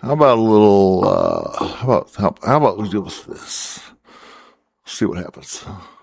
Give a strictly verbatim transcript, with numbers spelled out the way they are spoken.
How about a little, uh, how about, how, how about we do with this? See what happens.